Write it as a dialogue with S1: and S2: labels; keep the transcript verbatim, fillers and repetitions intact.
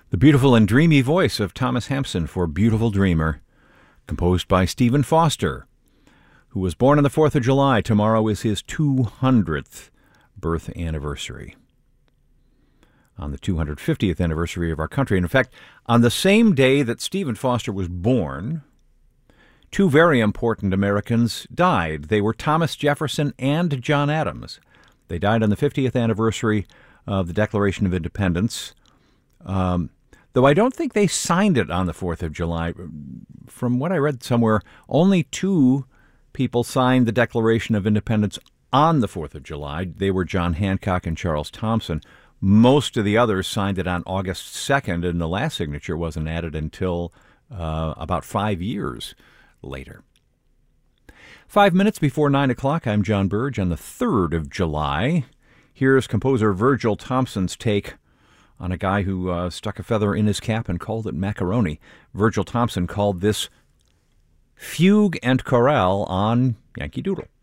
S1: The beautiful and dreamy voice of Thomas Hampson for Beautiful Dreamer, composed by Stephen Foster, who was born on the fourth of July. Tomorrow is his two hundredth birth anniversary. On the two hundred fiftieth anniversary of our country. And in fact, on the same day that Stephen Foster was born, two very important Americans died. They were Thomas Jefferson and John Adams. They died on the fiftieth anniversary of the Declaration of Independence. Um, though I don't think they signed it on the fourth of July. From what I read somewhere, only two people signed the Declaration of Independence on the fourth of July. They were John Hancock and Charles Thompson. Most of the others signed it on August second, and the last signature wasn't added until uh, about five years later. Five minutes before nine o'clock, I'm John Burge on the third of July. Here's composer Virgil Thompson's take on a guy who uh, stuck a feather in his cap and called it macaroni. Virgil Thompson called this Fugue and Chorale on Yankee Doodle.